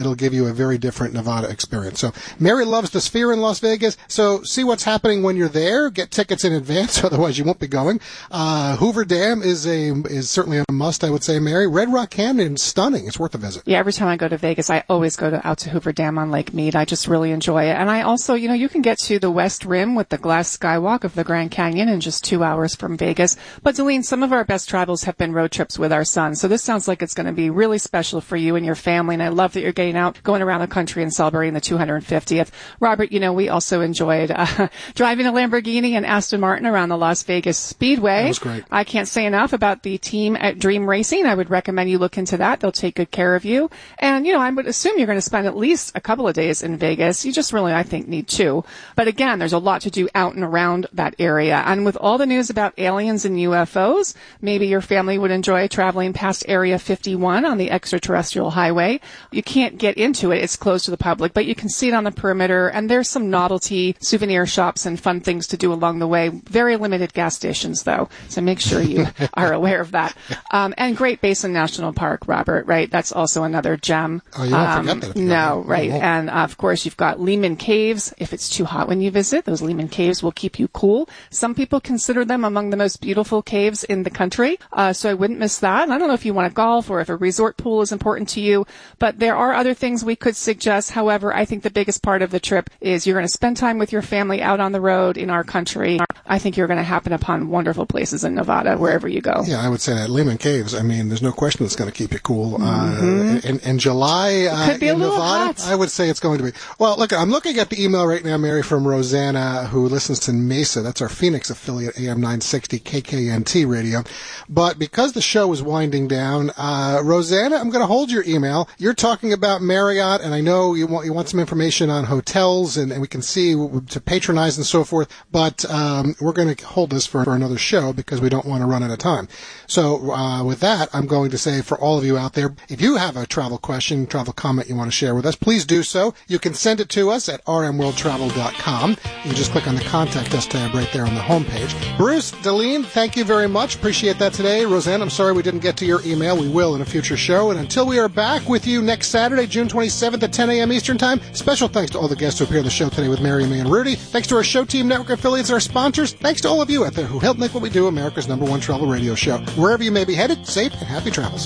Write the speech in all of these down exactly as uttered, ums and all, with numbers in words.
it'll give you a very different Nevada experience. So Mary loves the Sphere in Las Vegas. So see what's happening when you're there. Get tickets in advance, otherwise you won't be going. Uh, Hoover Dam is a is certainly a must, I would say, Mary. Red Rock Canyon, stunning. It's worth a visit. Yeah, every time I go to Vegas, I always go to, out to Hoover Dam on Lake Mead. I just really enjoy it. And I also, you know, you can get to the West Rim with the glass skywalk of the Grand Canyon in just two hours from Vegas. But, Delene, some of our best travels have been road trips with our son. So this sounds like it's going to be really special for you and your family. And I love that you're getting out, going around the country and celebrating the two hundred fiftieth. Robert, you know, we also enjoyed uh, driving a Lamborghini and Aston Martin around the Las Vegas Speedway. That was great. I can't say enough about the team at Dream Racing. I would recommend you look into that. They'll take good care of you. And, you know, I would assume you're going to spend at least a couple of days in Vegas. You just really, I think, need two. But again, there's a lot to do out and around that area. And with all the news about aliens and U F Os, maybe your family would enjoy traveling past Area fifty-one on the extraterrestrial highway. You can't get into it. It's closed to the public, but you can see it on the perimeter. And there's some novelty souvenir shops and fun things to do along the way. Very limited gas stations, though. So make sure you are aware of that. Um, and Great Basin National Park, Robert, right? That's also another gem. Oh, you won't um, forget that. No, right. Oh, and, uh, of course, you've got Lehman Caves. If it's too hot when you visit, those Lehman Caves will keep you cool. Some people consider them among the most beautiful caves in the country, uh, so I wouldn't miss that. And I don't know if you want to golf or if a resort pool is important to you, but there are other things we could suggest. However, I think the biggest part of the trip is you're going to spend time with your family out on the road in our country. I think you're going to happen upon wonderful places in Nevada, wherever you go. Yeah, I would say that. Lehman Caves, I mean, there's no question it's going to keep you cool. Mm-hmm. Uh, in, in July uh, Could be in a little Nevada, hot. I would say it's going to be. Well, look, I'm looking at the email right now, Mary, from Rosanna, who listens to Mesa. That's our Phoenix affiliate, A M nine sixty K K N T radio. But because the show is winding down, uh, Rosanna, I'm going to hold your email. You're talking about Marriott, and I know you want you want some information on hotels, and, and we can see to patronize and so forth, but um, we're going to hold this for, for another show because we don't want to run out of time. So uh, with that, I'm going to say for all of you out there, if you have a travel question, travel comment you want to share with us, please do so. You can send it to us at r m world travel dot com. You just click on the Contact Us tab right there on the homepage. Bruce, Delene, thank you very much. Appreciate that today. Roseanne, I'm sorry we didn't get to your email. We will in a future show. And until we are back with you next Saturday, June twenty-seventh at ten a.m. Eastern Time, special thanks to all the guests who appear on the show today with Mary, me, and Rudy. Thanks to our Show Team Network affiliates and our sponsors. Thanks to all of you out there who help make what we do America's number one travel radio show. Wherever you may be headed, safe and happy travels.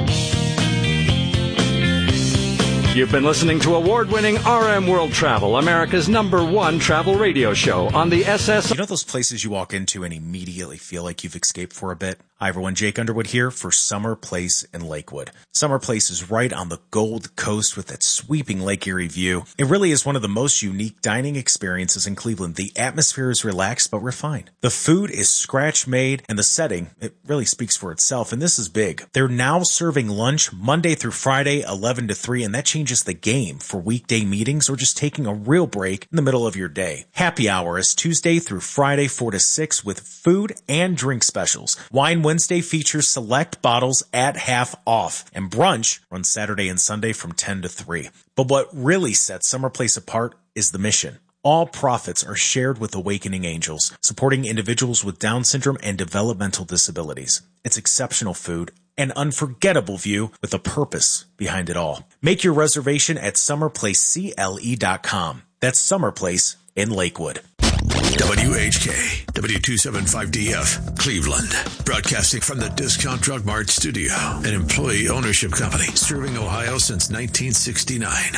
You've been listening to award-winning R M World Travel, America's number one travel radio show on the S S. You know those places you walk into and immediately feel like you've escaped for a bit? Hi everyone, Jake Underwood here for Summer Place in Lakewood. Summer Place is right on the Gold Coast with that sweeping Lake Erie view. It really is one of the most unique dining experiences in Cleveland. The atmosphere is relaxed but refined. The food is scratch-made, and the setting, it really speaks for itself, and this is big. They're now serving lunch Monday through Friday, eleven to three, and that changes the game for weekday meetings or just taking a real break in the middle of your day. Happy hour is Tuesday through Friday, four to six, with food and drink specials. Wine Wednesday features select bottles at half off, and brunch runs Saturday and Sunday from ten to three. But what really sets Summer Place apart is the mission. All profits are shared with Awakening Angels, supporting individuals with Down syndrome and developmental disabilities. It's exceptional food, an unforgettable view with a purpose behind it all. Make your reservation at summer place c l e dot com. That's Summer Place in Lakewood. W H K, W two seventy-five D F, Cleveland. Broadcasting from the Discount Drug Mart studio, an employee ownership company serving Ohio since nineteen sixty-nine.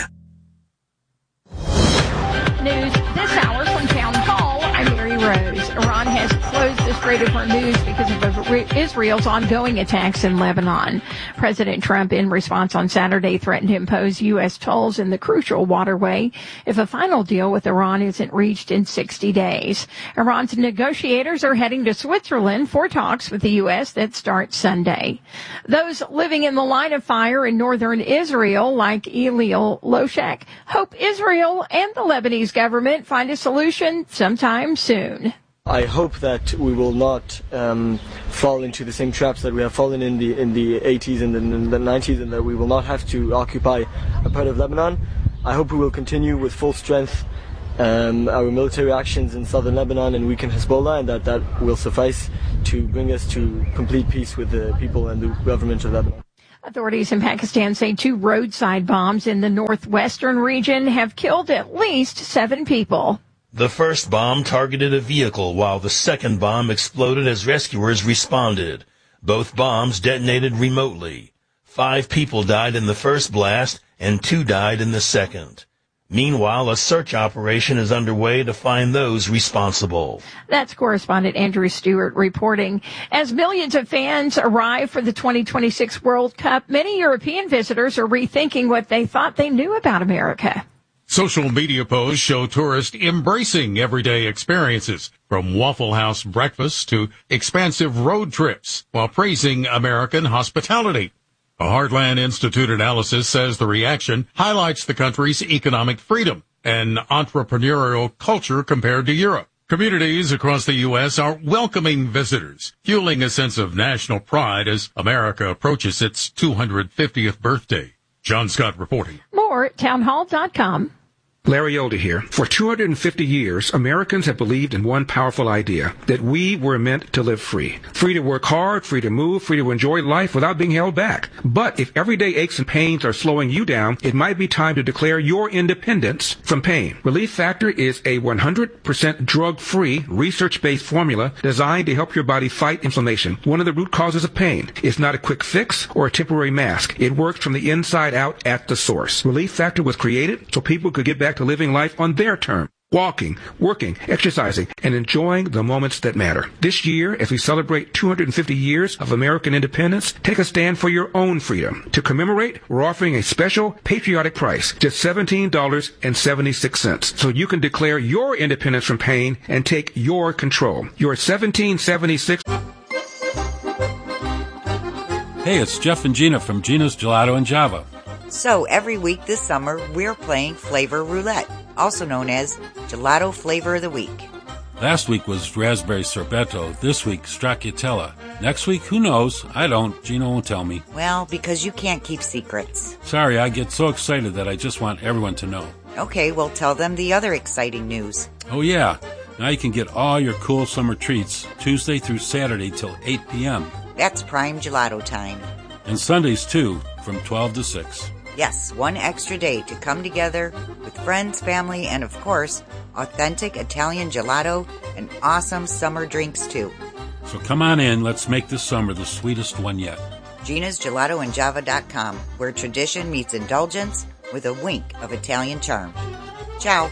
News this hour from Town Hall. I'm Mary Rose. Iran has closed the Strait of Hormuz because of Israel's ongoing attacks in Lebanon. President Trump, in response on Saturday, threatened to impose U S tolls in the crucial waterway if a final deal with Iran isn't reached in sixty days. Iran's negotiators are heading to Switzerland for talks with the U S that start Sunday. Those living in the line of fire in northern Israel, like Eliel Loshak, hope Israel and the Lebanese government find a solution sometime soon. I hope that we will not um, fall into the same traps that we have fallen in the in the eighties and in the nineties, and that we will not have to occupy a part of Lebanon. I hope we will continue with full strength um, our military actions in southern Lebanon and weaken Hezbollah, and that that will suffice to bring us to complete peace with the people and the government of Lebanon. Authorities in Pakistan say two roadside bombs in the northwestern region have killed at least seven people. The first bomb targeted a vehicle, while the second bomb exploded as rescuers responded. Both bombs detonated remotely. Five people died in the first blast, and two died in the second. Meanwhile, a search operation is underway to find those responsible. That's correspondent Andrew Stewart reporting. As millions of fans arrive for the twenty twenty-six World Cup, many European visitors are rethinking what they thought they knew about America. Social media posts show tourists embracing everyday experiences, from Waffle House breakfasts to expansive road trips, while praising American hospitality. A Heartland Institute analysis says the reaction highlights the country's economic freedom and entrepreneurial culture compared to Europe. Communities across the U S are welcoming visitors, fueling a sense of national pride as America approaches its two hundred fiftieth birthday. John Scott reporting. More at townhall dot com. Larry Older here. For two hundred fifty years, Americans have believed in one powerful idea, that we were meant to live free. Free to work hard, free to move, free to enjoy life without being held back. But if everyday aches and pains are slowing you down, it might be time to declare your independence from pain. Relief Factor is a one hundred percent drug-free, research-based formula designed to help your body fight inflammation, one of the root causes of pain. It's not a quick fix or a temporary mask. It works from the inside out at the source. Relief Factor was created so people could get back to living life on their terms, walking, working, exercising, and enjoying the moments that matter. This year, as we celebrate two hundred fifty years of American independence, take a stand for your own freedom. To commemorate, we're offering a special patriotic price, just seventeen dollars and seventy-six cents, so you can declare your independence from pain and take your control. Your seventeen seventy-six. Hey, it's Jeff and Gina from Gina's Gelato and Java. So every week this summer, we're playing Flavor Roulette, also known as Gelato Flavor of the Week. Last week was Raspberry Sorbetto. This week, Stracciatella. Next week, who knows? I don't. Gina won't tell me. Well, because you can't keep secrets. Sorry, I get so excited that I just want everyone to know. Okay, well, tell them the other exciting news. Oh, yeah. Now you can get all your cool summer treats Tuesday through Saturday till eight p.m. That's prime gelato time. And Sundays, too, from twelve to six. Yes, one extra day to come together with friends, family, and of course, authentic Italian gelato and awesome summer drinks too. So come on in, let's make this summer the sweetest one yet. Gina's Gelato and Java dot com, where tradition meets indulgence with a wink of Italian charm. Ciao.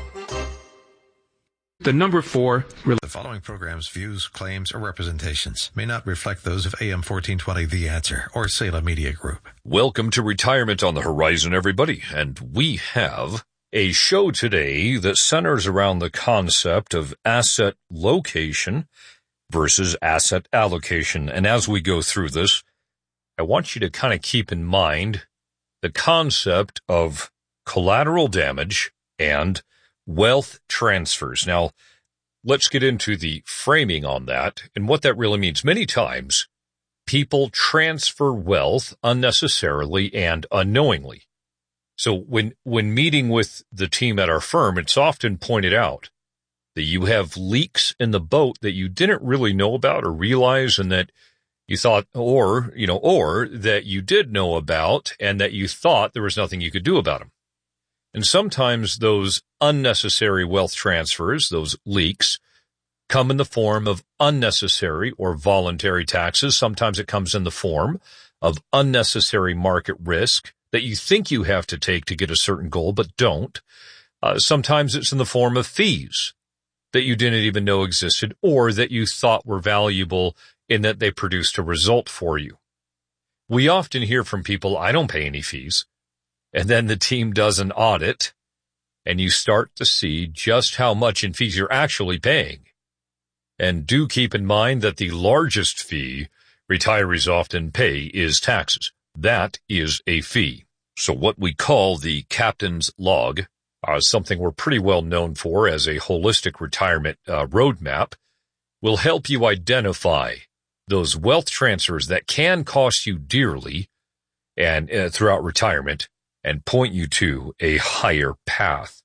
The number four. The following program's views, claims, or representations may not reflect those of A M fourteen twenty The Answer or Salem Media Group. Welcome to Retirement on the Horizon, everybody. And we have a show today that centers around the concept of asset location versus asset allocation. And as we go through this, I want you to kind of keep in mind the concept of collateral damage and wealth transfers. Now, let's get into the framing on that and what that really means. Many times, people transfer wealth unnecessarily and unknowingly. So when, when meeting with the team at our firm, it's often pointed out that you have leaks in the boat that you didn't really know about or realize, and that you thought, or, you know, or that you did know about and that you thought there was nothing you could do about them. And sometimes those unnecessary wealth transfers, those leaks, come in the form of unnecessary or voluntary taxes. Sometimes it comes in the form of unnecessary market risk that you think you have to take to get a certain goal, but don't. Uh, sometimes it's in the form of fees that you didn't even know existed or that you thought were valuable in that they produced a result for you. We often hear from people, I don't pay any fees. And then the team does an audit, and you start to see just how much in fees you're actually paying. And do keep in mind that the largest fee retirees often pay is taxes. That is a fee. So what we call the captain's log, uh, something we're pretty well known for as a holistic retirement uh, roadmap, will help you identify those wealth transfers that can cost you dearly and uh, throughout retirement, and point you to a higher path.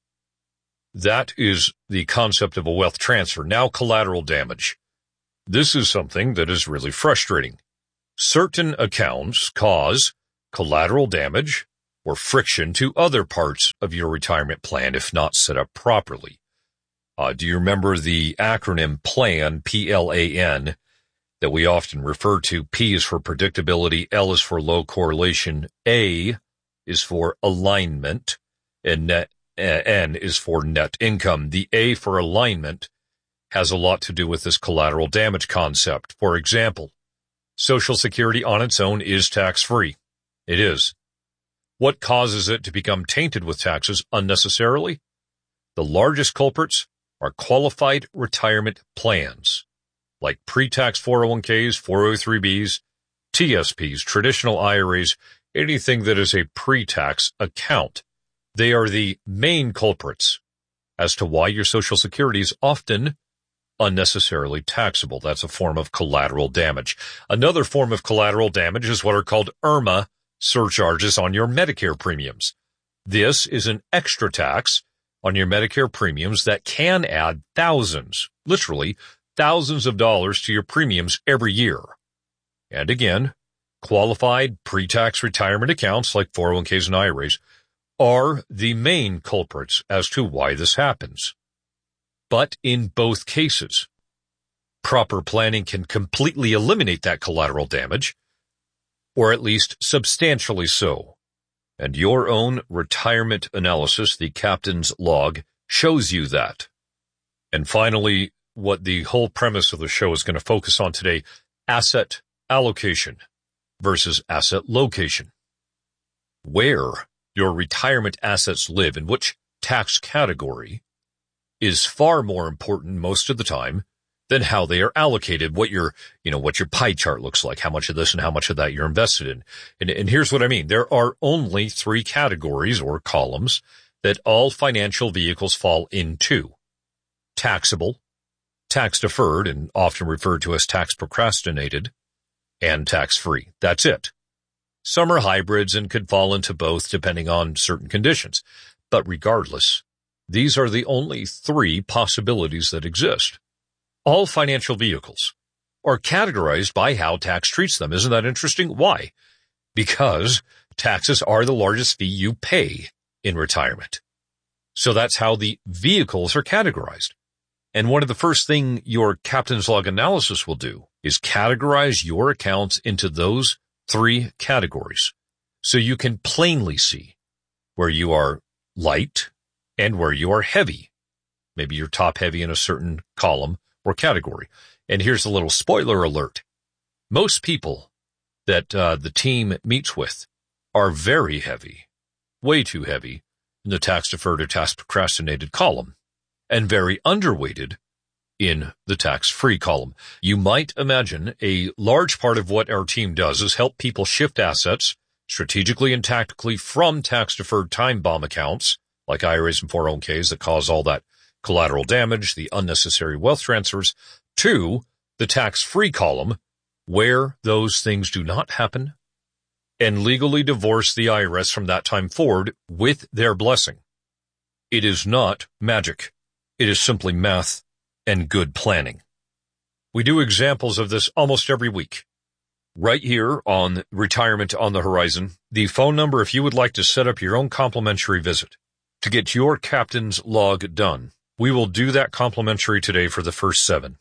That is the concept of a wealth transfer. Now, collateral damage. This is something that is really frustrating. Certain accounts cause collateral damage, or friction to other parts of your retirement plan if not set up properly. Uh, do you remember the acronym PLAN, P L A N, that we often refer to? P is for predictability, L is for low correlation, A is for alignment, and net, uh, N is for net income. The A for alignment has a lot to do with this collateral damage concept. For example, Social Security on its own is tax-free. It is. What causes it to become tainted with taxes unnecessarily? The largest culprits are qualified retirement plans, like pre-tax four oh one k's, four oh three b's, T S P's, traditional I R A's, anything that is a pre-tax account. They are the main culprits as to why your Social Security is often unnecessarily taxable. That's a form of collateral damage. Another form of collateral damage is what are called IRMAA surcharges on your Medicare premiums. This is an extra tax on your Medicare premiums that can add thousands, literally thousands of dollars to your premiums every year. And again, qualified pre-tax retirement accounts like four oh one k's and I R A's are the main culprits as to why this happens. But in both cases, proper planning can completely eliminate that collateral damage, or at least substantially so. And your own retirement analysis, the captain's log, shows you that. And finally, what the whole premise of the show is going to focus on today, asset allocation versus asset location. Where your retirement assets live, in which tax category, is far more important most of the time than how they are allocated, what your, you know, what your pie chart looks like, how much of this and how much of that you're invested in. And, and here's what I mean. There are only three categories or columns that all financial vehicles fall into: taxable, tax deferred, and often referred to as tax procrastinated, and tax free. That's it. Some are hybrids and could fall into both depending on certain conditions. But regardless, these are the only three possibilities that exist. All financial vehicles are categorized by how tax treats them. Isn't that interesting? Why? Because taxes are the largest fee you pay in retirement. So that's how the vehicles are categorized. And one of the first thing your captain's log analysis will do is categorize your accounts into those three categories, so you can plainly see where you are light and where you are heavy. Maybe you're top heavy in a certain column or category. And here's a little spoiler alert. Most people that uh, the team meets with are very heavy, way too heavy, in the tax deferred or tax procrastinated column, and very underweighted in the tax-free column. You might imagine a large part of what our team does is help people shift assets strategically and tactically from tax-deferred time bomb accounts like I R A's and four oh one k's that cause all that collateral damage, the unnecessary wealth transfers, to the tax-free column where those things do not happen, and legally divorce the I R S from that time forward with their blessing. It is not magic. It is simply math and good planning. We do examples of this almost every week. Right here on Retirement on the Horizon, the phone number if you would like to set up your own complimentary visit to get your captain's log done. We will do that complimentary today for the first seven.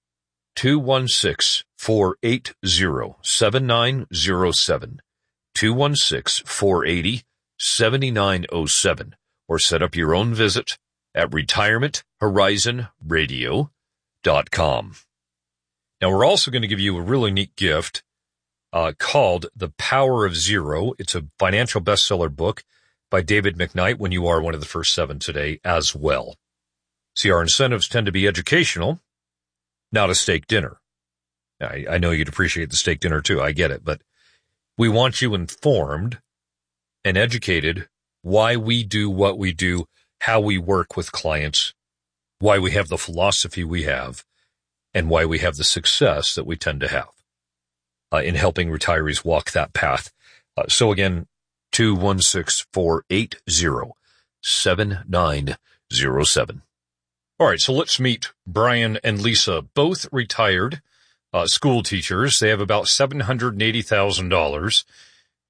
two one six, four eight zero, seven nine zero seven. two one six, four eight zero, seven nine zero seven. Or set up your own visit at retirement horizon radio dot com. Now, we're also going to give you a really neat gift uh, called The Power of Zero. It's a financial bestseller book by David McKnight when you are one of the first seven today as well. See, our incentives tend to be educational, not a steak dinner. I, I know you'd appreciate the steak dinner too. I get it. But we want you informed and educated why we do what we do, how we work with clients, why we have the philosophy we have, and why we have the success that we tend to have uh, in helping retirees walk that path. Uh, so again, two one six, four eight zero, seven nine zero seven. All right, so let's meet Brian and Lisa, both retired uh, school teachers. They have about seven hundred eighty thousand dollars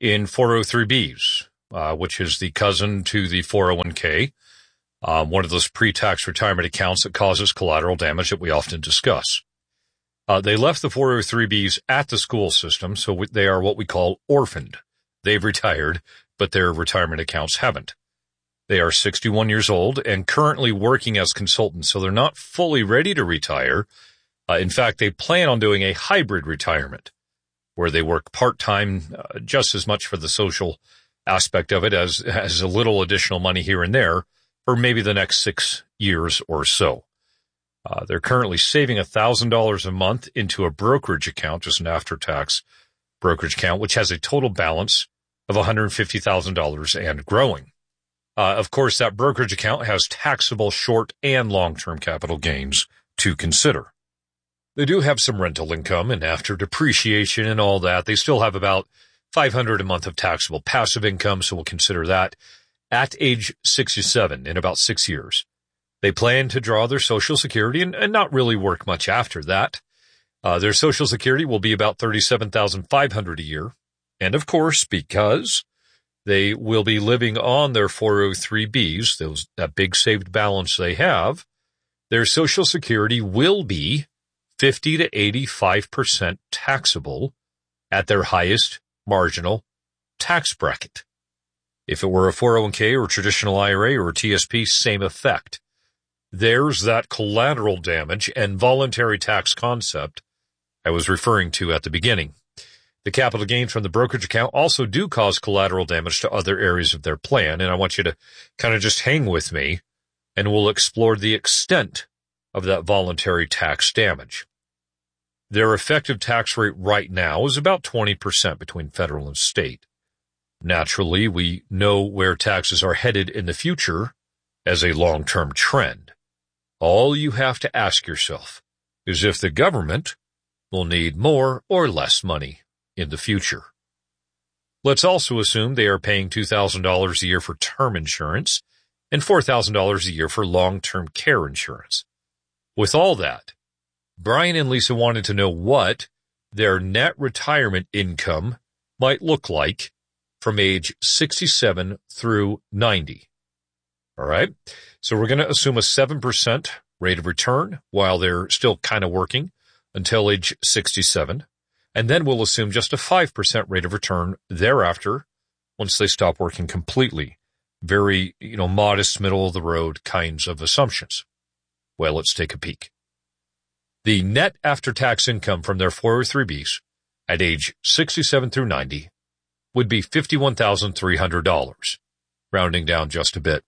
in four oh three B's, uh, which is the cousin to the four oh one k, um, one of those pre-tax retirement accounts that causes collateral damage that we often discuss. Uh, they left the four oh three B's at the school system, so they are what we call orphaned. They've retired, but their retirement accounts haven't. They are sixty-one years old and currently working as consultants, so they're not fully ready to retire. Uh, in fact, they plan on doing a hybrid retirement where they work part-time, uh, just as much for the social aspect of it as, as a little additional money here and there for maybe the next six years or so. Uh, they're currently saving one thousand dollars a month into a brokerage account, just an after-tax brokerage account, which has a total balance of one hundred fifty thousand dollars and growing. Uh, of course, that brokerage account has taxable short and long-term capital gains to consider. They do have some rental income, and after depreciation and all that, they still have about five hundred dollars a month of taxable passive income, so we'll consider that at age sixty-seven in about six years. They plan to draw their Social Security and, and not really work much after that. Uh, their Social Security will be about thirty-seven thousand five hundred dollars a year. And of course, because they will be living on their four oh three B's, those, that big saved balance they have, their Social Security will be fifty to eighty-five percent taxable at their highest marginal tax bracket. If it were a four oh one k or a traditional I R A or a T S P, same effect. There's that collateral damage and voluntary tax concept I was referring to at the beginning. The capital gains from the brokerage account also do cause collateral damage to other areas of their plan, and I want you to kind of just hang with me, and we'll explore the extent of that voluntary tax damage. Their effective tax rate right now is about twenty percent between federal and state. Naturally, we know where taxes are headed in the future as a long-term trend. All you have to ask yourself is if the government will need more or less money in the future. Let's also assume they are paying two thousand dollars a year for term insurance and four thousand dollars a year for long-term care insurance. With all that, Brian and Lisa wanted to know what their net retirement income might look like from age sixty-seven through ninety. All right. So we're going to assume a seven percent rate of return while they're still kind of working until age sixty-seven. And then we'll assume just a five percent rate of return thereafter once they stop working completely. Very, you know, modest, middle of the road kinds of assumptions. Well, let's take a peek. The net after-tax income from their four oh three B's at age sixty-seven through ninety would be fifty-one thousand three hundred dollars, rounding down just a bit.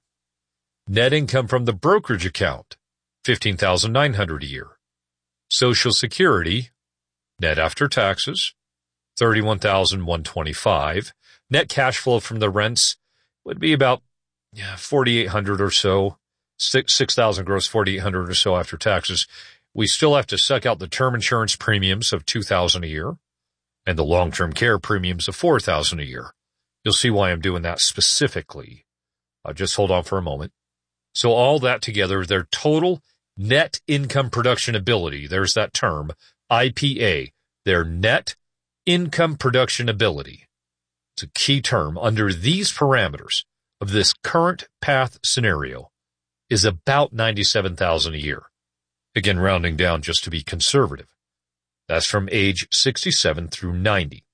Net income from the brokerage account, fifteen thousand nine hundred dollars a year. Social Security, net after taxes, thirty-one thousand one hundred twenty-five dollars. Net cash flow from the rents would be about yeah, forty-eight hundred dollars or so, six thousand gross, forty-eight hundred dollars or so after taxes. We still have to suck out the term insurance premiums of two thousand dollars a year and the long-term care premiums of four thousand dollars a year. You'll see why I'm doing that specifically. Uh, just hold on for a moment. So all that together, their total net income production ability, there's that term, I P A, their net income production ability. It's a key term under these parameters of this current path scenario is about ninety-seven thousand dollars a year. Again, rounding down just to be conservative. That's from age sixty-seven through ninety.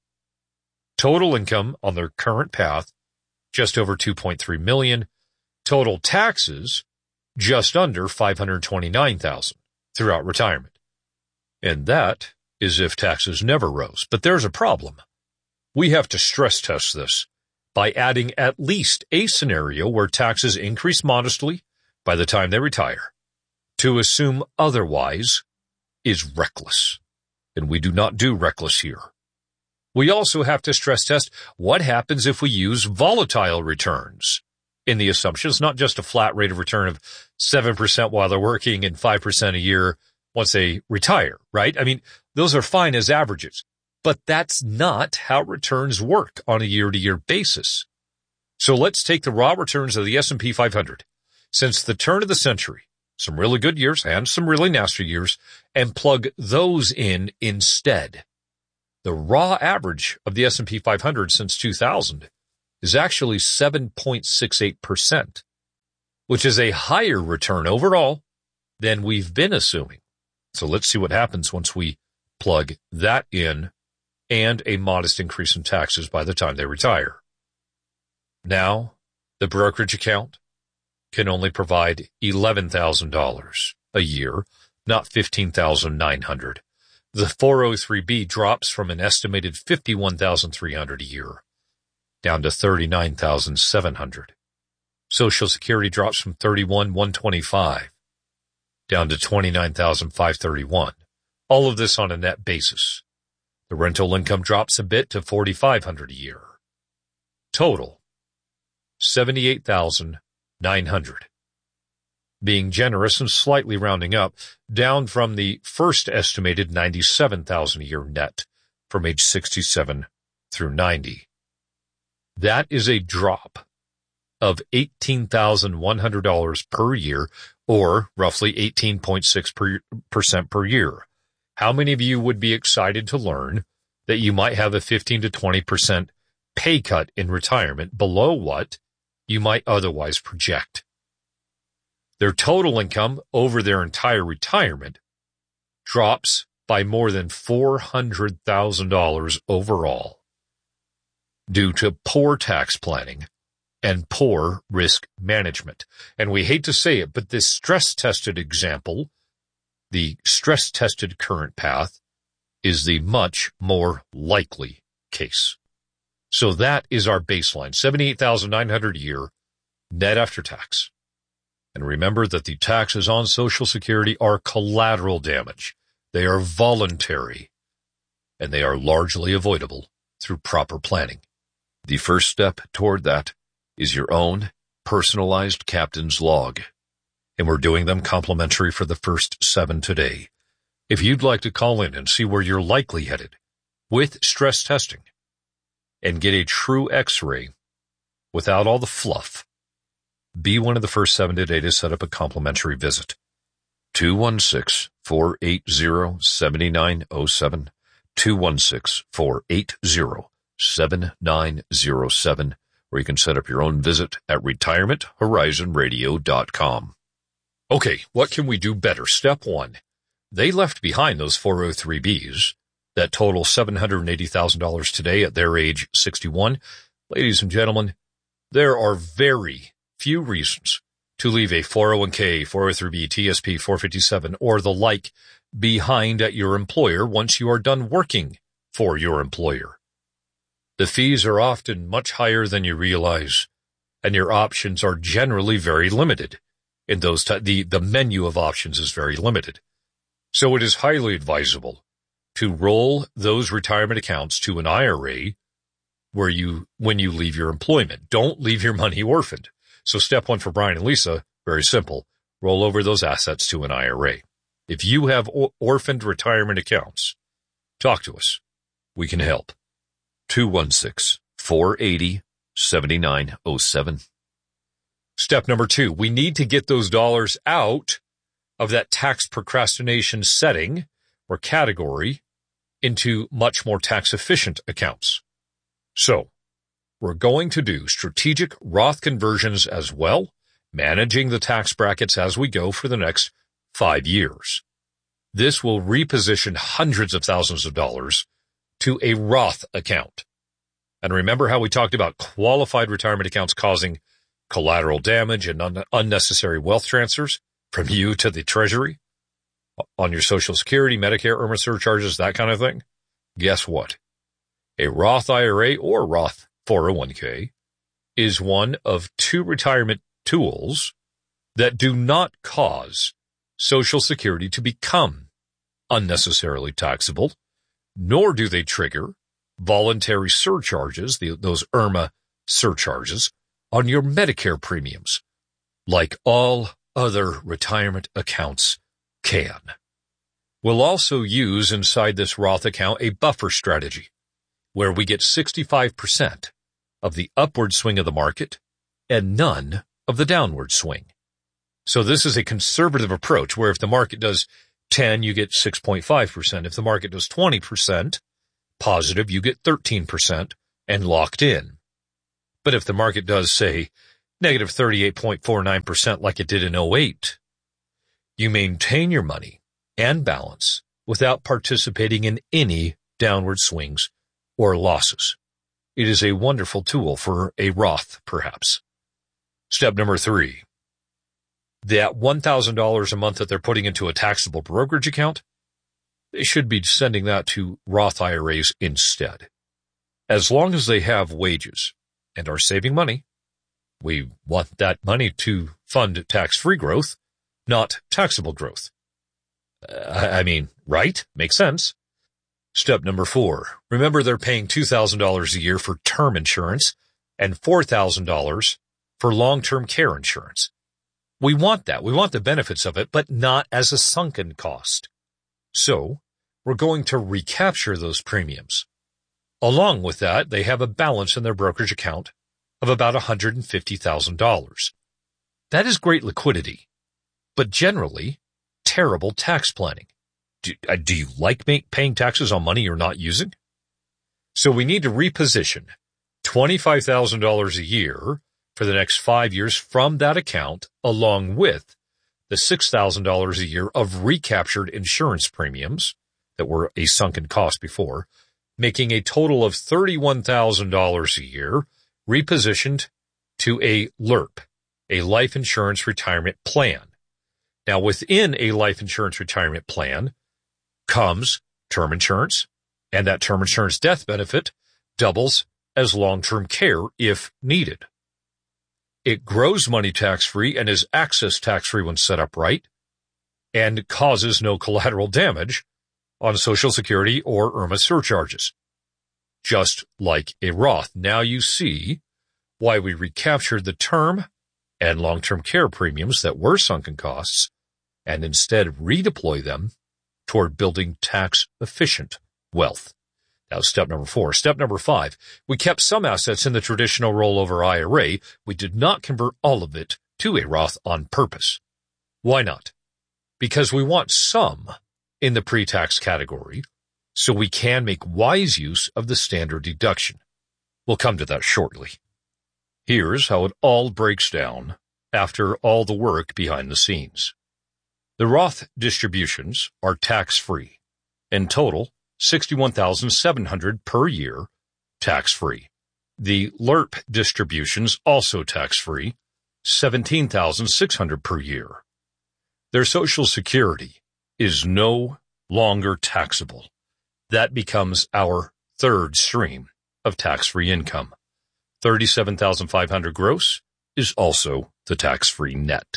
Total income on their current path, just over two point three million dollars. Total taxes, just under five hundred twenty-nine thousand dollars throughout retirement. And that is if taxes never rose. But there's a problem. We have to stress test this by adding at least a scenario where taxes increase modestly by the time they retire. To assume otherwise is reckless. And we do not do reckless here. We also have to stress test what happens if we use volatile returns. In the assumption, it's not just a flat rate of return of seven percent while they're working and five percent a year once they retire, right? I mean, those are fine as averages, but that's not how returns work on a year-to-year basis. So let's take the raw returns of the S and P five hundred since the turn of the century, some really good years and some really nasty years, and plug those in instead. The raw average of the S and P five hundred since two thousand is actually seven point six eight percent, which is a higher return overall than we've been assuming. So let's see what happens once we plug that in and a modest increase in taxes by the time they retire. Now, the brokerage account can only provide eleven thousand dollars a year, not fifteen thousand nine hundred dollars. The four oh three B drops from an estimated fifty-one thousand three hundred dollars a year down to thirty-nine thousand seven hundred dollars. Social Security drops from thirty-one thousand one hundred twenty-five dollars down to twenty-nine thousand five hundred thirty-one dollars. All of this on a net basis. The rental income drops a bit to forty-five hundred dollars a year. Total, seventy-eight thousand nine hundred dollars. Being generous and slightly rounding up, down from the first estimated ninety-seven thousand dollars a year net from age sixty-seven through ninety. That is a drop of eighteen thousand one hundred dollars per year, or roughly eighteen point six percent per year. How many of you would be excited to learn that you might have a fifteen to twenty percent pay cut in retirement below what you might otherwise project? Their total income over their entire retirement drops by more than four hundred thousand dollars overall due to poor tax planning and poor risk management. And we hate to say it, but this stress-tested example, the stress-tested current path, is the much more likely case. So that is our baseline, seventy-eight thousand nine hundred dollars a year, net after tax. And remember that the taxes on Social Security are collateral damage. They are voluntary, and they are largely avoidable through proper planning. The first step toward that is your own personalized captain's log, and we're doing them complimentary for the first seven today. If you'd like to call in and see where you're likely headed with stress testing and get a true X-ray without all the fluff, be one of the first seven today to set up a complimentary visit. two one six, four eight zero, seven nine zero seven, two one six, four eight zero, seven nine zero seven, or you can set up your own visit at retirement horizon radio dot com. Okay, what can we do better? Step one. They left behind those four oh three Bs that total seven hundred eighty thousand dollars today at their age sixty-one. Ladies and gentlemen, there are very few reasons to leave a four oh one K, four oh three B, T S P, four fifty-seven, or the like behind at your employer once you are done working for your employer. The fees are often much higher than you realize, and your options are generally very limited. In those t- the, the menu of options is very limited. So it is highly advisable to roll those retirement accounts to an I R A where you, when you leave your employment. Don't leave your money orphaned. So step one for Brian and Lisa, very simple. Roll over those assets to an I R A. If you have or- orphaned retirement accounts, talk to us. We can help. two one six, four eight zero, seven nine zero seven. Step number two, we need to get those dollars out of that tax procrastination setting or category into much more tax-efficient accounts. So, we're going to do strategic Roth conversions as well, managing the tax brackets as we go for the next five years. This will reposition hundreds of thousands of dollars to a Roth account. And remember how we talked about qualified retirement accounts causing collateral damage and un- unnecessary wealth transfers from you to the Treasury on your Social Security, Medicare, I R M A surcharges, that kind of thing? Guess what? A Roth I R A or Roth four oh one K is one of two retirement tools that do not cause Social Security to become unnecessarily taxable, nor do they trigger voluntary surcharges, the, those I R M A surcharges, on your Medicare premiums, like all other retirement accounts can. We'll also use inside this Roth account a buffer strategy, where we get sixty-five percent of the upward swing of the market and none of the downward swing. So this is a conservative approach where if the market does ten, you get six point five percent. If the market does twenty percent positive, you get thirteen percent and locked in. But if the market does, say, negative thirty-eight point four nine percent like it did in oh eight, you maintain your money and balance without participating in any downward swings or losses. It is a wonderful tool for a Roth, perhaps. Step number three. That one thousand dollars a month that they're putting into a taxable brokerage account, they should be sending that to Roth I R As instead. As long as they have wages and are saving money, we want that money to fund tax-free growth, not taxable growth. Uh, I mean, right? Makes sense. Step number four. Remember, they're paying two thousand dollars a year for term insurance and four thousand dollars for long-term care insurance. We want that. We want the benefits of it, but not as a sunken cost. So we're going to recapture those premiums. Along with that, they have a balance in their brokerage account of about one hundred fifty thousand dollars. That is great liquidity, but generally terrible tax planning. Do, uh, do you like make, paying taxes on money you're not using? So we need to reposition twenty-five thousand dollars a year for the next five years from that account, along with the six thousand dollars a year of recaptured insurance premiums that were a sunken cost before, making a total of thirty-one thousand dollars a year repositioned to a L I R P, a life insurance retirement plan. Now, within a life insurance retirement plan comes term insurance, and that term insurance death benefit doubles as long-term care if needed. It grows money tax-free and is access tax-free when set up right, and causes no collateral damage on Social Security or IRMAA surcharges. Just like a Roth. Now you see why we recaptured the term and long-term care premiums that were sunken costs and instead redeploy them toward building tax-efficient wealth. That was step number four. Step number five, we kept some assets in the traditional rollover I R A. We did not convert all of it to a Roth on purpose. Why not? Because we want some in the pre-tax category so we can make wise use of the standard deduction. We'll come to that shortly. Here's how it all breaks down after all the work behind the scenes. The Roth distributions are tax-free. In total, sixty-one thousand seven hundred dollars per year, tax-free. The L I R P distributions, also tax-free, seventeen thousand six hundred dollars per year. Their Social Security is no longer taxable. That becomes our third stream of tax-free income. thirty-seven thousand five hundred dollars gross is also the tax-free net.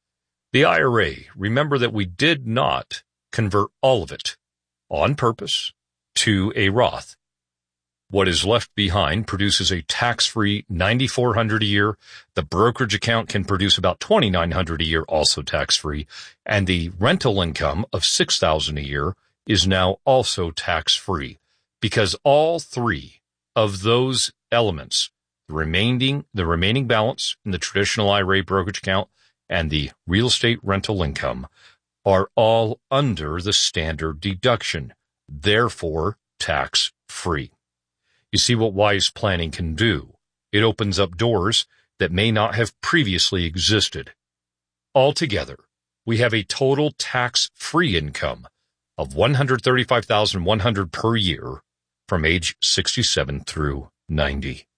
The I R A, remember that we did not convert all of it on purpose to a Roth. What is left behind produces a tax-free nine thousand four hundred dollars a year. The brokerage account can produce about two thousand nine hundred dollars a year, also tax-free. And the rental income of six thousand dollars a year is now also tax-free, because all three of those elements, the remaining, the remaining balance in the traditional I R A brokerage account and the real estate rental income, are all under the standard deduction, therefore tax-free. You see what wise planning can do. It opens up doors that may not have previously existed. Altogether, we have a total tax-free income of one hundred thirty-five thousand one hundred dollars per year from age sixty-seven through ninety.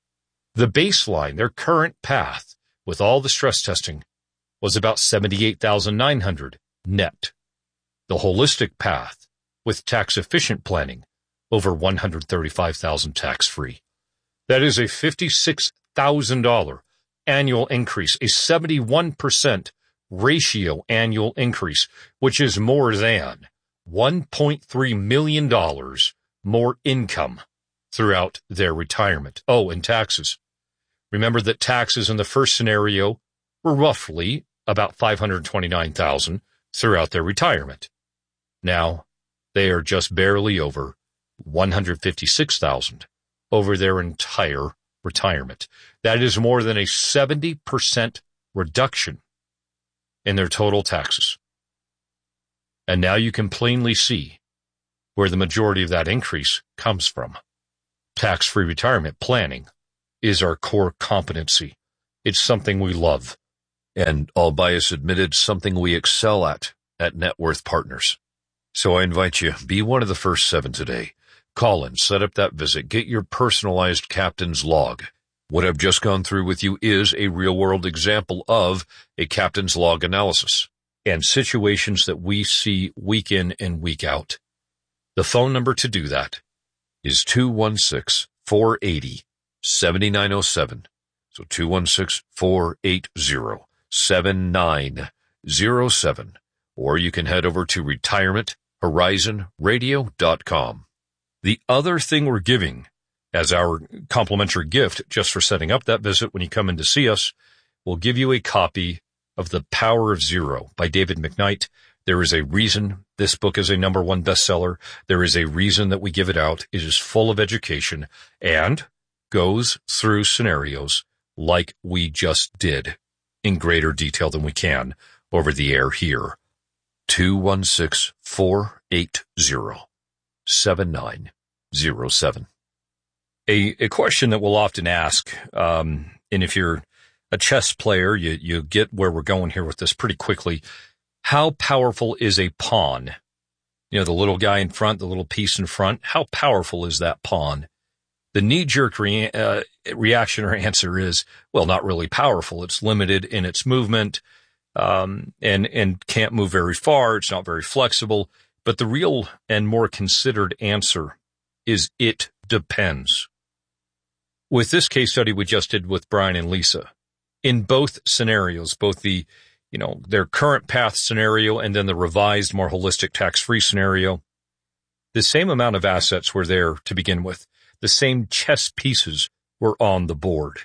The baseline, their current path, with all the stress testing, was about seventy-eight thousand nine hundred dollars net. The holistic path, with tax-efficient planning, over one hundred thirty-five thousand dollars tax-free. That is a fifty-six thousand dollars annual increase, a seventy-one percent ratio annual increase, which is more than one point three million dollars more income throughout their retirement. Oh, and taxes. Remember that taxes in the first scenario were roughly about five hundred twenty-nine thousand dollars throughout their retirement. Now, they are just barely over one hundred fifty-six thousand dollars over their entire retirement. That is more than a seventy percent reduction in their total taxes. And now you can plainly see where the majority of that increase comes from. Tax-free retirement planning is our core competency. It's something we love, and all bias admitted, something we excel at at Net Worth Partners. So I invite you, be one of the first seven today. Call in, set up that visit, get your personalized captain's log. What I've just gone through with you is a real-world example of a captain's log analysis and situations that we see week in and week out. The phone number to do that is two one six, four eight zero, seven nine zero seven. So two one six, four eight zero, seven nine zero seven. Or you can head over to retirement horizon radio dot com. The other thing we're giving as our complimentary gift, just for setting up that visit when you come in to see us, we'll give you a copy of The Power of Zero by David McKnight. There is a reason this book is a number one bestseller. There is a reason that we give it out. It is full of education and goes through scenarios like we just did in greater detail than we can over the air here. two one six, four eight zero, seven nine zero seven. A, a question that we'll often ask, um, and if you're a chess player, you, you get where we're going here with this pretty quickly. How powerful is a pawn? You know, the little guy in front, the little piece in front. How powerful is that pawn? The knee-jerk re- uh, reaction or answer is, well, not really powerful. It's limited in its movement, um, and, and can't move very far. It's not very flexible. But the real and more considered answer is it depends. With this case study we just did with Brian and Lisa, in both scenarios, both the, you know, their current path scenario and then the revised, more holistic tax-free scenario, the same amount of assets were there to begin with. The same chess pieces were on the board.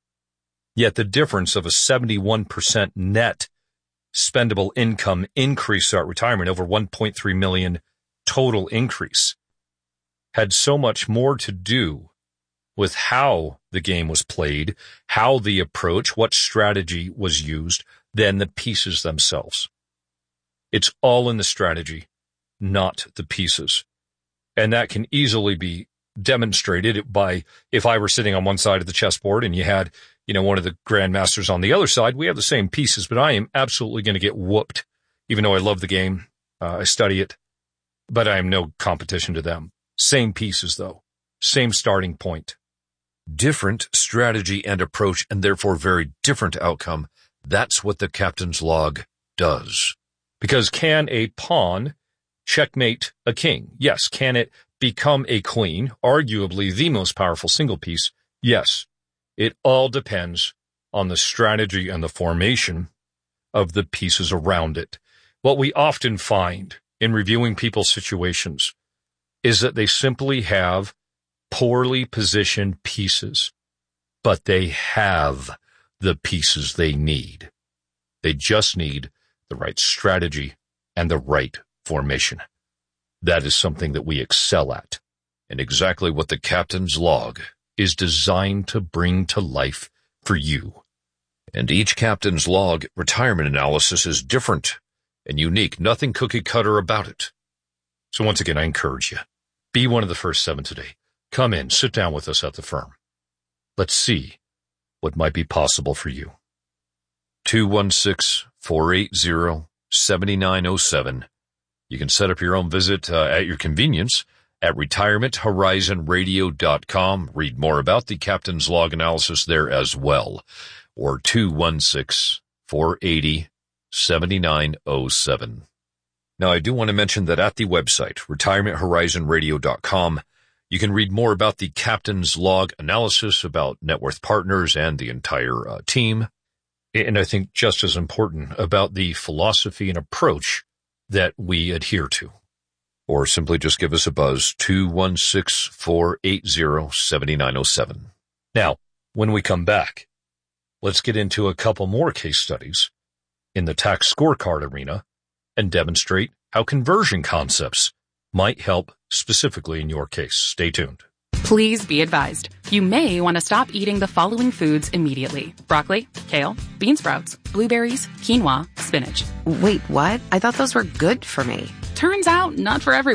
Yet the difference of a seventy-one percent net spendable income increase throughout retirement, over one point three million dollars total increase, had so much more to do with how the game was played, how the approach, what strategy was used, than the pieces themselves. It's all in the strategy, not the pieces. And that can easily be demonstrated by, if I were sitting on one side of the chessboard and you had, you know, one of the grandmasters on the other side, we have the same pieces, but I am absolutely going to get whooped, even though I love the game. Uh, I study it, but I am no competition to them. Same pieces, though. Same starting point. Different strategy and approach, and therefore very different outcome. That's what the captain's log does. Because can a pawn checkmate a king? Yes. Can it become a queen, arguably the most powerful single piece? Yes. It all depends on the strategy and the formation of the pieces around it. What we often find in reviewing people's situations is that they simply have poorly positioned pieces, but they have the pieces they need. They just need the right strategy and the right formation. That is something that we excel at, and exactly what the captain's log is designed to bring to life for you. And each captain's log retirement analysis is different and unique, nothing cookie cutter about it. So once again, I encourage you, be one of the first seven today. Come in, sit down with us at the firm. Let's see what might be possible for you. two one six, four eight zero, seven nine zero seven. You can set up your own visit uh, at your convenience at retirement horizon radio dot com. Read more about the captain's log analysis there as well. Or two one six, four eight zero, seven nine zero seven. Now, I do want to mention that at the website, retirement horizon radio dot com, you can read more about the captain's log analysis, about Net Worth Partners and the entire uh, team. And I think just as important, about the philosophy and approach that we adhere to. Or simply just give us a buzz, two one six, four eight zero, seven nine zero seven. Now, when we come back, let's get into a couple more case studies in the tax scorecard arena and demonstrate how conversion concepts might help specifically in your case. Stay tuned. Please be advised, you may want to stop eating the following foods immediately. Broccoli, kale, bean sprouts, blueberries, quinoa, spinach. Wait, what? I thought those were good for me. Turns out, not for everyone.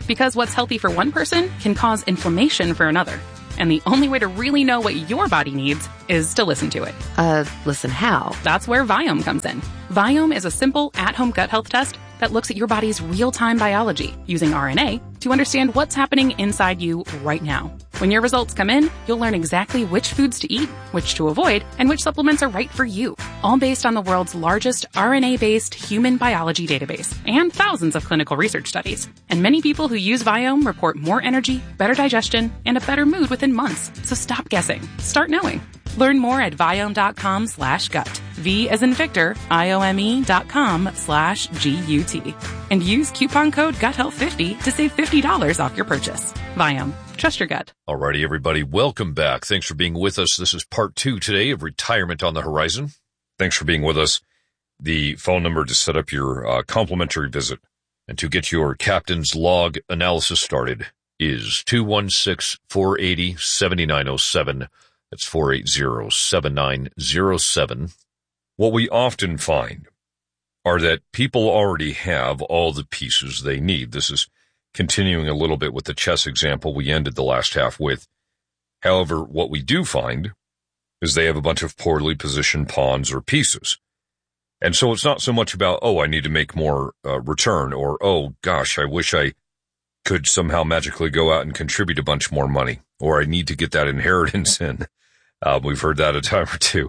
Because what's healthy for one person can cause inflammation for another. And the only way to really know what your body needs is to listen to it. Uh, listen how? That's where Viome comes in. Viome is a simple, at-home gut health test that looks at your body's real-time biology using R N A to understand what's happening inside you right now. When your results come in, you'll learn exactly which foods to eat, which to avoid, and which supplements are right for you. All based on the world's largest R N A-based human biology database and thousands of clinical research studies. And many people who use Viome report more energy, better digestion, and a better mood within months. So stop guessing. Start knowing. Learn more at Viome.com slash gut. V as in Victor, I-O-M-E dot com slash G-U-T. And use coupon code gut health fifty to save fifty dollars off your purchase. Viome. Trust your gut. Alrighty, everybody. Welcome back. Thanks for being with us. This is part two today of Retirement on the Horizon. Thanks for being with us. The phone number to set up your uh, complimentary visit and to get your captain's log analysis started is two one six, four eight zero, seven nine zero seven. That's four eight zero, seven nine zero seven. What we often find are that people already have all the pieces they need. This is continuing a little bit with the chess example we ended the last half with. However, what we do find is they have a bunch of poorly positioned pawns or pieces. And so it's not so much about, oh, I need to make more uh, return, or, oh, gosh, I wish I could somehow magically go out and contribute a bunch more money, or I need to get that inheritance in. Uh, we've heard that a time or two.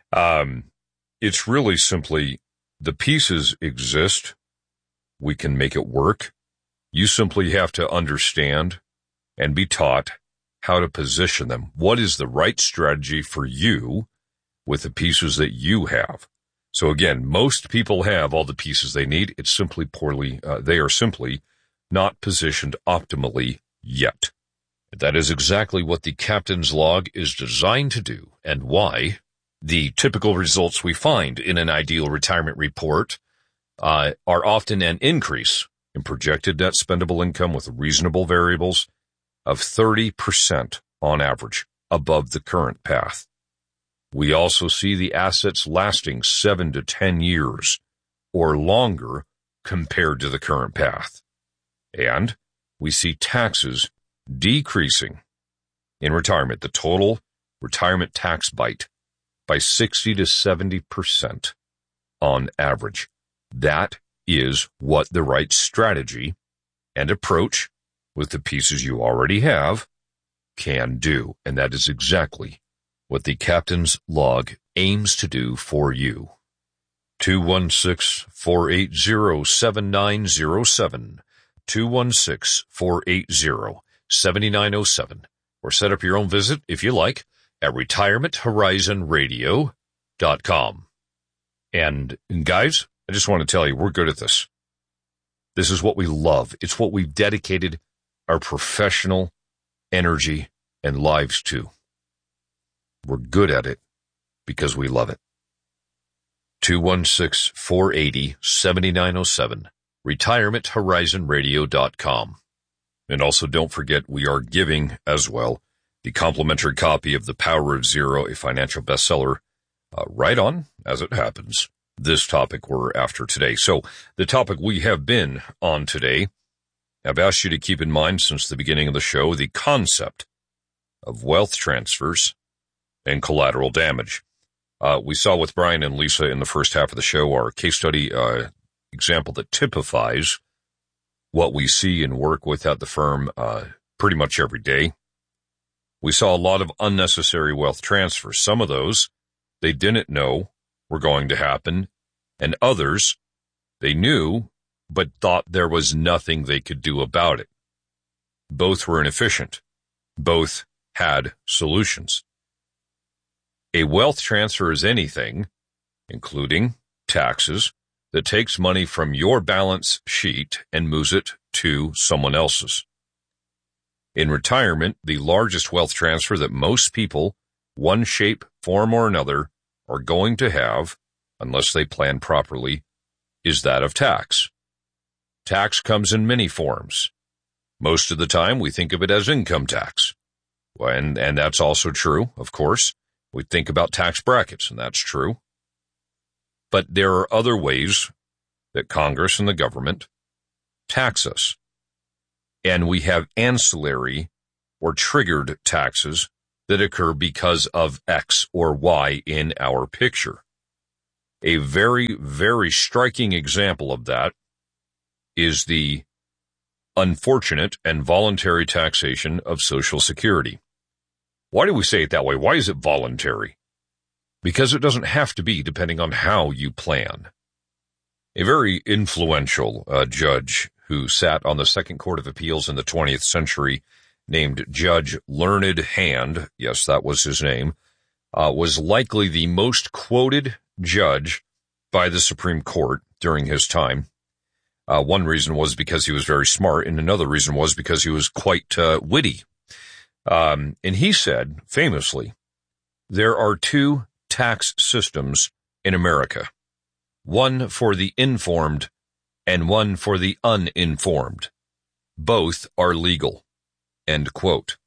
Um, it's really simply the pieces exist. We can make it work. You simply have to understand and be taught how to position them. What is the right strategy for you with the pieces that you have? So again, most people have all the pieces they need. It's simply poorly, uh, they are simply not positioned optimally yet. That is exactly what the captain's log is designed to do, and why the typical results we find in an ideal retirement report uh, are often an increase in projected net spendable income with reasonable variables of thirty percent on average above the current path. We also see the assets lasting seven to ten years or longer compared to the current path. And we see taxes decreasing in retirement, the total retirement tax bite, by sixty to seventy percent on average. That is what the right strategy and approach with the pieces you already have can do. And that is exactly what the captain's log aims to do for you. two one six, four eight zero, seven nine zero seven. two one six, four eight zero, seven nine zero seven. Or set up your own visit, if you like, at retirement horizon radio dot com. And, and guys, I just want to tell you, we're good at this. This is what we love. It's what we've dedicated our professional energy and lives to. We're good at it because we love it. two one six, four eight zero, seven nine zero seven. retirement horizon radio dot com. And also don't forget, we are giving as well the complimentary copy of The Power of Zero, a financial bestseller, uh, right on, as it happens, this topic we're after today. So the topic we have been on today, I've asked you to keep in mind since the beginning of the show, the concept of wealth transfers and collateral damage. Uh, we saw with Brian and Lisa in the first half of the show our case study uh, example that typifies what we see and work with at the firm uh, pretty much every day. We saw a lot of unnecessary wealth transfers. Some of those they didn't know were going to happen, and others they knew but thought there was nothing they could do about it. Both were inefficient. Both had solutions. A wealth transfer is anything, including taxes, that takes money from your balance sheet and moves it to someone else's. In retirement, the largest wealth transfer that most people, one shape, form, or another, are going to have, unless they plan properly, is that of tax. Tax comes in many forms. Most of the time, we think of it as income tax. And, and that's also true, of course. We think about tax brackets, and that's true. But there are other ways that Congress and the government tax us. and we have ancillary or triggered taxes that occur because of X or Y in our picture. A very, very striking example of that is the unfortunate and voluntary taxation of Social Security. Why do we say it that way? Why is it voluntary? Because it doesn't have to be, depending on how you plan. A very influential uh, judge who sat on the Second Court of Appeals in the twentieth century, named Judge Learned Hand, yes, that was his name, uh, was likely the most quoted judge by the Supreme Court during his time. Uh, one reason was because he was very smart, and another reason was because he was quite uh, witty. Um, and he said, famously, there are two tax systems in America, one for the informed and one for the uninformed. Both are legal. End quote.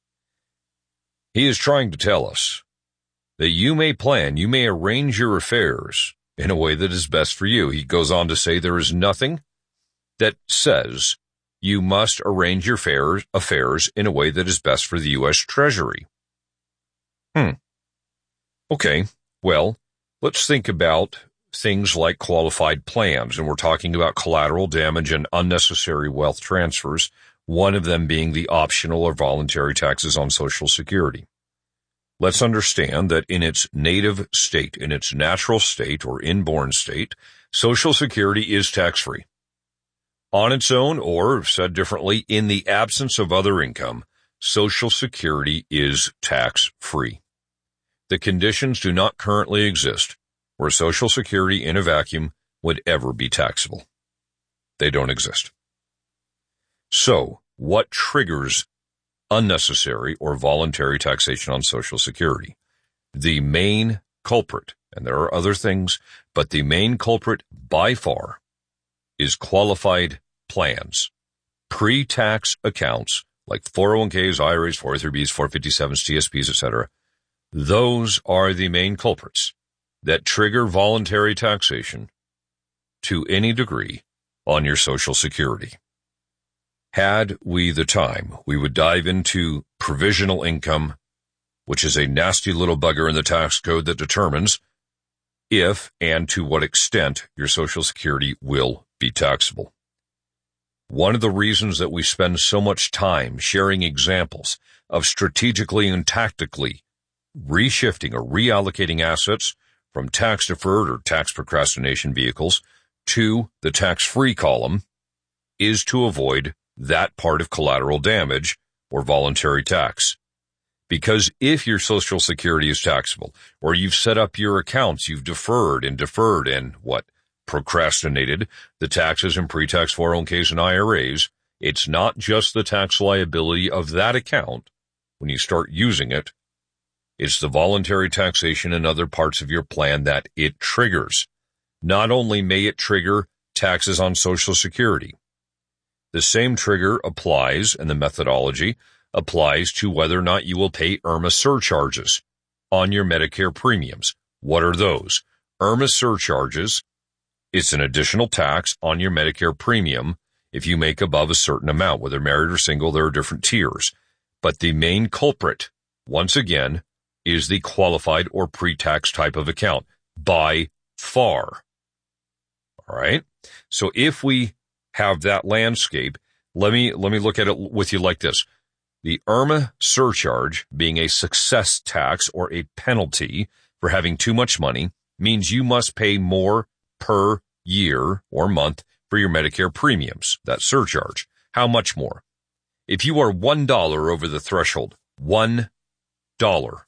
He is trying to tell us that you may plan, you may arrange your affairs in a way that is best for you. He goes on to say there is nothing that says you must arrange your affairs, affairs in a way that is best for the U S Treasury. Hmm. Okay, well, let's think about things like qualified plans, and we're talking about collateral damage and unnecessary wealth transfers, one of them being the optional or voluntary taxes on Social Security. Let's understand that in its native state, in its natural state or inborn state, Social Security is tax-free. On its own, or said differently, in the absence of other income, Social Security is tax-free. The conditions do not currently exist where Social Security in a vacuum would ever be taxable. They don't exist. So, what triggers unnecessary or voluntary taxation on Social Security? The main culprit, and there are other things, but the main culprit by far is qualified plans, pre-tax accounts like four oh one k's, I R As, four oh three b's, four fifty-sevens, T S Ps, et cetera. Those are the main culprits that trigger voluntary taxation to any degree on your Social Security. Had we the time, we would dive into provisional income, which is a nasty little bugger in the tax code that determines if and to what extent your Social Security will be taxable. One of the reasons that we spend so much time sharing examples of strategically and tactically reshifting or reallocating assets from tax-deferred or tax procrastination vehicles to the tax-free column is to avoid that part of collateral damage or voluntary tax. Because if your Social Security is taxable, or you've set up your accounts, you've deferred and deferred and what? procrastinated the taxes and pre-tax four oh one k's and I R As, it's not just the tax liability of that account when you start using it, it's the voluntary taxation in other parts of your plan that it triggers. Not only may it trigger taxes on Social Security, the same trigger applies, and the methodology applies to whether or not you will pay IRMAA surcharges on your Medicare premiums. What are those? IRMAA surcharges, it's an additional tax on your Medicare premium if you make above a certain amount. Whether married or single, there are different tiers. But the main culprit, once again, is the qualified or pre-tax type of account, by far. All right? So if we have that landscape, let me, let me look at it with you like this. The IRMAA surcharge, being a success tax or a penalty for having too much money, means you must pay more per year or month for your Medicare premiums, that surcharge. How much more? If you are one dollar over the threshold, one dollar,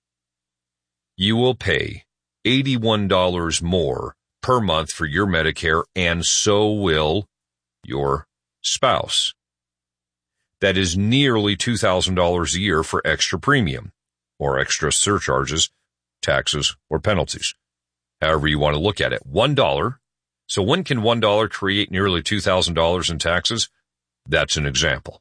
you will pay eighty-one dollars more per month for your Medicare, and so will your spouse. That is nearly two thousand dollars a year for extra premium, or extra surcharges, taxes, or penalties. However you want to look at it. One dollar. So when can one dollar create nearly two thousand dollars in taxes? That's an example.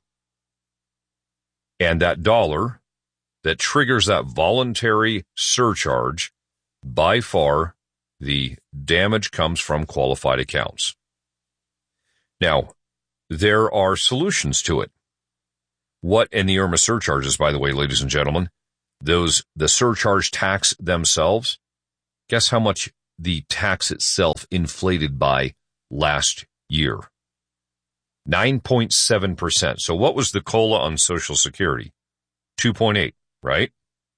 And that dollar that triggers that voluntary surcharge, by far, the damage comes from qualified accounts. Now, there are solutions to it. What, and the IRMA surcharges, by the way, ladies and gentlemen, those, the surcharge tax themselves, guess how much the tax itself inflated by last year? nine point seven percent. So what was the COLA on Social Security? two point eight, right?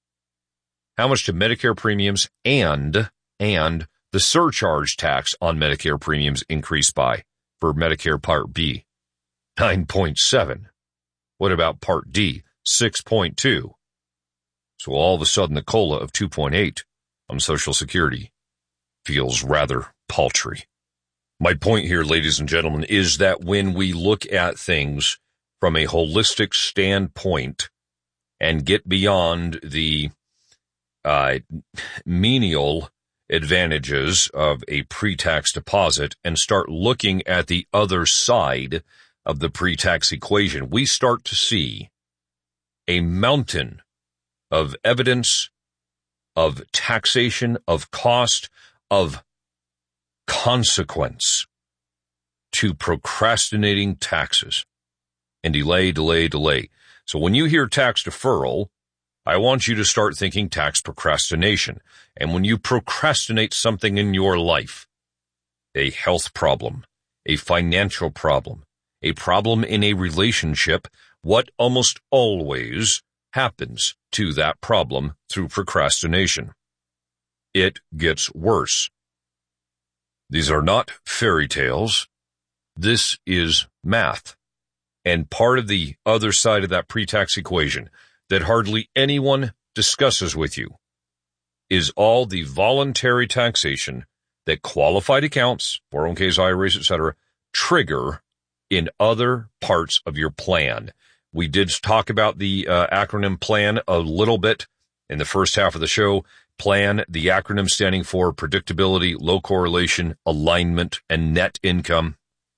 How much did Medicare premiums and, and the surcharge tax on Medicare premiums increase by for Medicare Part B? nine point seven. What about Part D? six point two. So all of a sudden the COLA of two point eight on Social Security feels rather paltry. My point here, ladies and gentlemen, is that when we look at things from a holistic standpoint and get beyond the uh, menial advantages of a pre-tax deposit and start looking at the other side of the pre-tax equation, we start to see a mountain of evidence, of taxation, of cost, of consequence to procrastinating taxes and delay, delay, delay. So when you hear tax deferral, I want you to start thinking tax procrastination. And when you procrastinate something in your life, a health problem, a financial problem, a problem in a relationship, what almost always happens to that problem through procrastination? It gets worse. These are not fairy tales. This is math. And part of the other side of that pre-tax equation that hardly anyone discusses with you is all the voluntary taxation that qualified accounts, four oh one k's, I R As, et cetera, trigger in other parts of your plan. We did talk about the uh, acronym PLAN a little bit in the first half of the show. PLAN, the acronym standing for predictability, low correlation, alignment, and net income.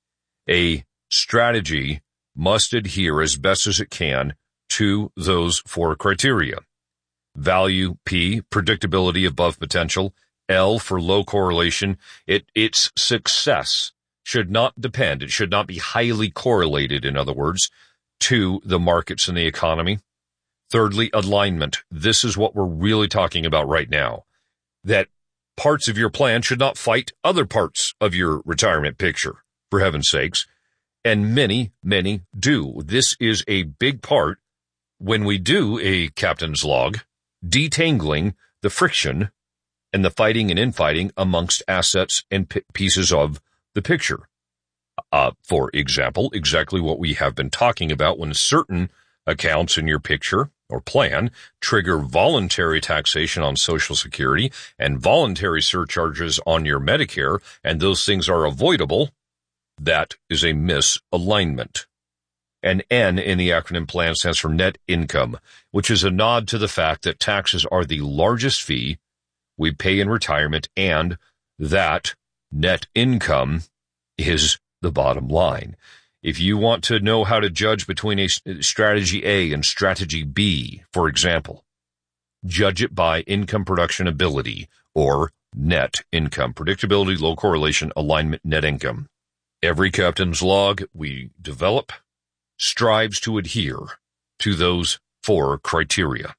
A strategy must adhere as best as it can to those four criteria. Value, P, predictability above potential. L for low correlation. It, its success should not depend, it should not be highly correlated, in other words, to the markets and the economy. Thirdly, alignment. This is what we're really talking about right now. That parts of your plan should not fight other parts of your retirement picture, for heaven's sakes. And many, many do. This is a big part when we do a captain's log, detangling the friction and the fighting and infighting amongst assets and p- pieces of the picture. Uh, for example, exactly what we have been talking about when certain accounts in your picture or plan trigger voluntary taxation on Social Security and voluntary surcharges on your Medicare, and those things are avoidable. That is a misalignment. And N in the acronym PLAN stands for net income, which is a nod to the fact that taxes are the largest fee we pay in retirement, and that net income is the bottom line. If you want to know how to judge between a strategy A and strategy B, for example, judge it by income production ability or net income. Predictability, low correlation, alignment, net income. Every captain's log we develop strives to adhere to those four criteria.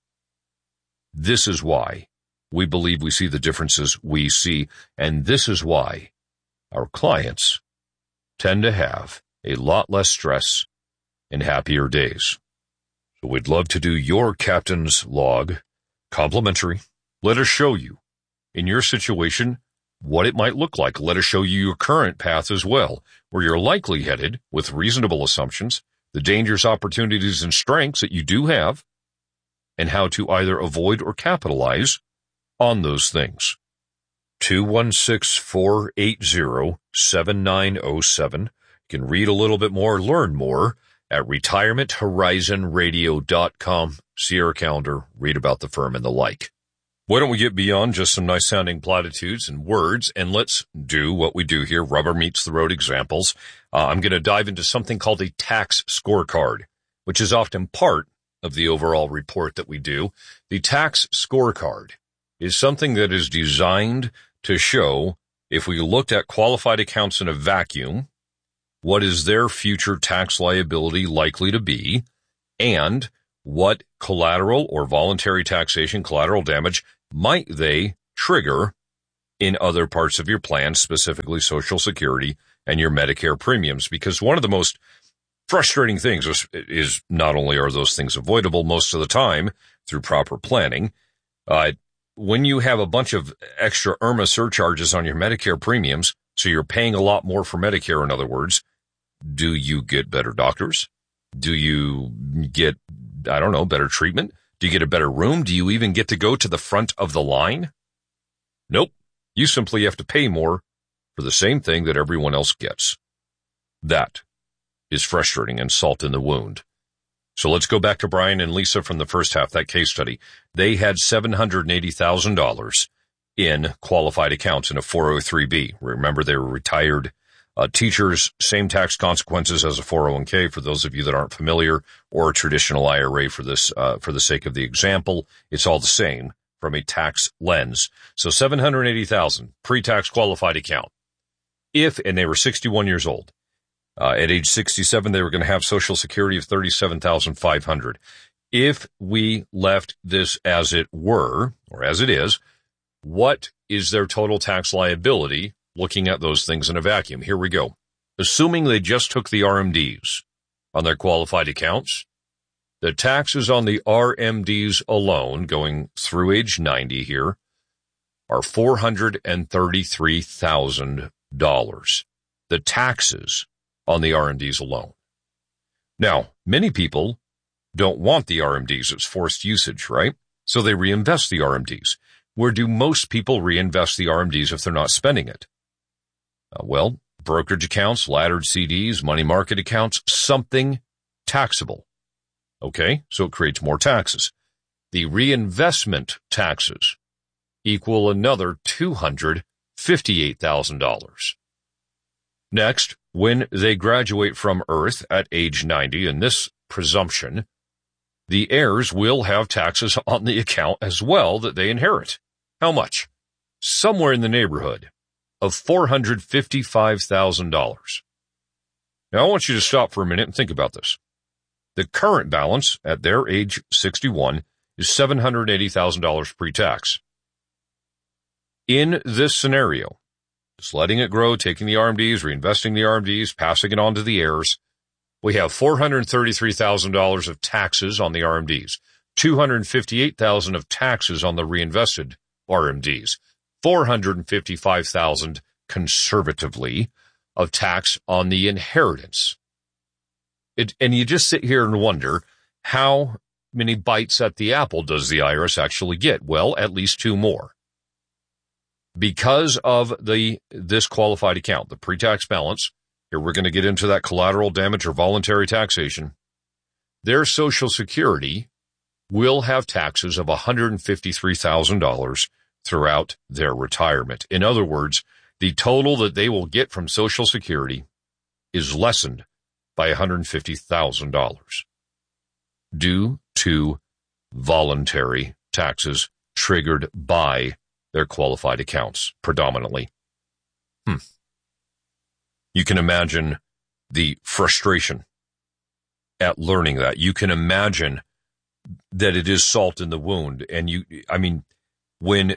This is why we believe we see the differences we see, and this is why our clients tend to have a lot less stress and happier days. So we'd love to do your captain's log complimentary. Let us show you, in your situation, what it might look like. Let us show you your current path as well, where you're likely headed with reasonable assumptions, the dangers, opportunities, and strengths that you do have, and how to either avoid or capitalize on those things. two one six, four eight zero, seven nine zero seven. You can read a little bit more, learn more at retirement horizon radio dot com. See our calendar, read about the firm and the like. Why don't we get beyond just some nice sounding platitudes and words, and let's do what we do here, rubber meets the road examples. Uh, I'm going to dive into something called a tax scorecard, which is often part of the overall report that we do. The tax scorecard is something that is designed to show, if we looked at qualified accounts in a vacuum, what is their future tax liability likely to be, and what collateral or voluntary taxation collateral damage might they trigger in other parts of your plan, specifically Social Security and your Medicare premiums. Because one of the most frustrating things is, is not only are those things avoidable most of the time through proper planning, uh, when you have a bunch of extra I R M A surcharges on your Medicare premiums, so you're paying a lot more for Medicare, in other words, do you get better doctors? Do you get, I don't know, better treatment? Do you get a better room? Do you even get to go to the front of the line? Nope. You simply have to pay more for the same thing that everyone else gets. That is frustrating and salt in the wound. So let's go back to Brian and Lisa from the first half, that case study. They had seven hundred eighty thousand dollars in qualified accounts in a four oh three B. Remember, they were retired uh, teachers, same tax consequences as a four oh one K for those of you that aren't familiar, or a traditional I R A for this, uh, for the sake of the example. It's all the same from a tax lens. So seven hundred eighty thousand dollars pre-tax qualified account. If, and they were sixty-one years old. Uh, at age sixty-seven, they were going to have Social Security of thirty-seven thousand five hundred dollars. If we left this as it were, or as it is, what is their total tax liability looking at those things in a vacuum? Here we go. Assuming they just took the R M Ds on their qualified accounts, the taxes on the R M Ds alone, going through age ninety here, are four hundred thirty-three thousand dollars. The taxes on the R M Ds alone. Now, many people don't want the R M Ds. It's forced usage, right? So they reinvest the R M Ds. Where do most people reinvest the R M Ds if they're not spending it? Uh, well, brokerage accounts, laddered C Ds, money market accounts, something taxable. Okay, so it creates more taxes. The reinvestment taxes equal another two hundred fifty-eight thousand dollars. Next, when they graduate from Earth at age ninety, in this presumption, the heirs will have taxes on the account as well that they inherit. How much? Somewhere in the neighborhood of four hundred fifty-five thousand dollars. Now, I want you to stop for a minute and think about this. The current balance at their age sixty-one is seven hundred eighty thousand dollars pre-tax. In this scenario, just letting it grow, taking the R M Ds, reinvesting the R M Ds, passing it on to the heirs, we have four hundred thirty-three thousand dollars of taxes on the R M Ds, two hundred fifty-eight thousand dollars of taxes on the reinvested R M Ds, four hundred fifty-five thousand dollars conservatively of tax on the inheritance. It, and you just sit here and wonder, how many bites at the apple does the I R S actually get? Well, at least two more. Because of the this qualified account, the pre-tax balance, here we're going to get into that collateral damage or voluntary taxation, their Social Security will have taxes of one hundred fifty-three thousand dollars throughout their retirement. In other words, the total that they will get from Social Security is lessened by one hundred fifty thousand dollars due to voluntary taxes triggered by their qualified accounts, predominantly. Hmm. You can imagine the frustration at learning that. You can imagine that it is salt in the wound. And you, I mean, when,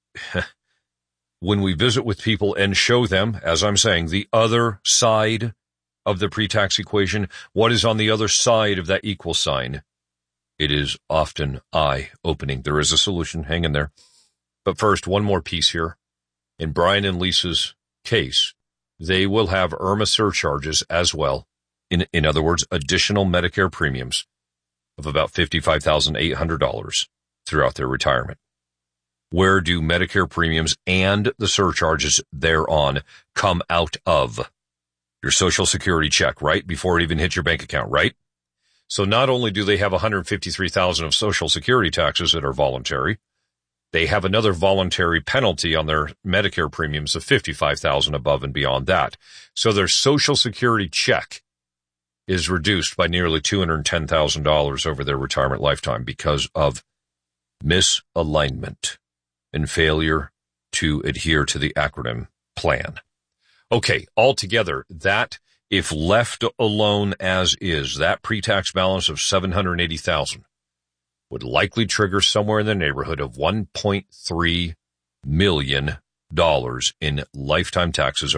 when we visit with people and show them, as I'm saying, the other side of the pre-tax equation, what is on the other side of that equal sign, it is often eye-opening. There is a solution. Hang in there. But first, one more piece here. In Brian and Lisa's case, they will have I R M A surcharges as well. In, in other words, additional Medicare premiums of about fifty-five thousand eight hundred dollars throughout their retirement. Where do Medicare premiums and the surcharges thereon come out of? Your Social Security check, right? Before it even hits your bank account, right? So not only do they have one hundred fifty-three thousand dollars of Social Security taxes that are voluntary, they have another voluntary penalty on their Medicare premiums of fifty-five thousand dollars above and beyond that. So their Social Security check is reduced by nearly two hundred ten thousand dollars over their retirement lifetime because of misalignment and failure to adhere to the acronym plan. Okay, altogether, that if left alone as is, that pre-tax balance of seven hundred eighty thousand dollars would likely trigger somewhere in the neighborhood of one point three million dollars in lifetime taxes